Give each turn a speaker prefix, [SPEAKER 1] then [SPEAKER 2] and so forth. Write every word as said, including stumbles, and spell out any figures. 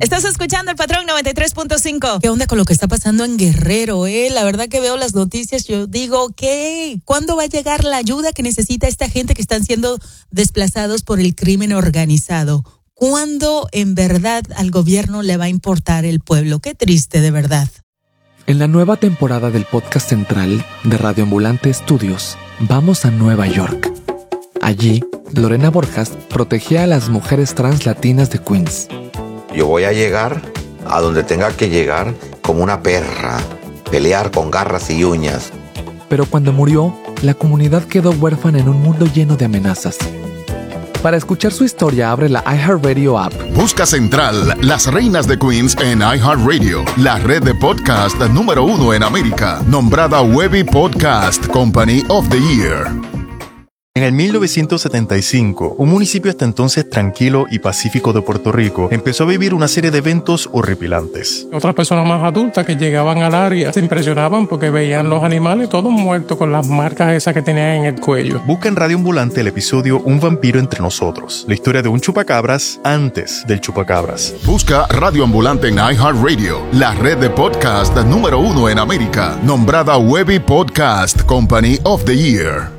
[SPEAKER 1] Estás escuchando El Patrón noventa y tres punto cinco.
[SPEAKER 2] ¿Qué onda con lo que está pasando en Guerrero, eh? La verdad que veo las noticias, yo digo, ¿qué? ¿Cuándo va a llegar la ayuda que necesita esta gente que están siendo desplazados por el crimen organizado? ¿Cuándo en verdad al gobierno le va a importar el pueblo? Qué triste, de verdad.
[SPEAKER 3] En la nueva temporada del podcast central de Radio Ambulante Estudios, vamos a Nueva York. Allí, Lorena Borjas protegía a las mujeres trans latinas de Queens.
[SPEAKER 4] Yo voy a llegar a donde tenga que llegar como una perra, pelear con garras y uñas.
[SPEAKER 3] Pero cuando murió, la comunidad quedó huérfana en un mundo lleno de amenazas. Para escuchar su historia, abre la iHeartRadio app.
[SPEAKER 5] Busca Central, las reinas de Queens en iHeartRadio, la red de podcast número uno en América, nombrada Webby Podcast Company of the Year.
[SPEAKER 6] En el mil novecientos setenta y cinco, un municipio hasta entonces tranquilo y pacífico de Puerto Rico empezó a vivir una serie de eventos horripilantes.
[SPEAKER 7] Otras personas más adultas que llegaban al área se impresionaban porque veían los animales todos muertos con las marcas esas que tenían en el cuello.
[SPEAKER 6] Busca en Radio Ambulante el episodio Un vampiro entre nosotros, la historia de un chupacabras antes del chupacabras.
[SPEAKER 5] Busca Radio Ambulante en iHeartRadio, la red de podcast número uno en América, nombrada Webby Podcast Company of the Year.